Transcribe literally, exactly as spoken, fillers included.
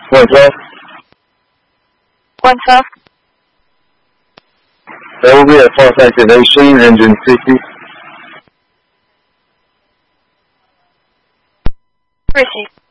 one twelve. one twelve. That will be a false activation, engine sixty. Receive.